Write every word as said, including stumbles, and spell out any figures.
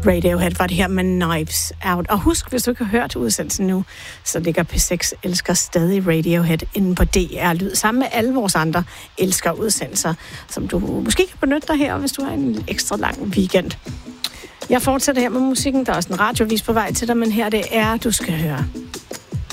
Radiohead var det her med Knives Out. Og husk, hvis du ikke har hørt udsendelsen nu, så ligger P seks elsker stadig Radiohead inde på D R Lyd, sammen med alle vores andre elsker udsendelser, som du måske kan benytte dig her, hvis du har en ekstra lang weekend. Jeg fortsætter her med musikken. Der er også en radiovis på vej til dig, men her det er, du skal høre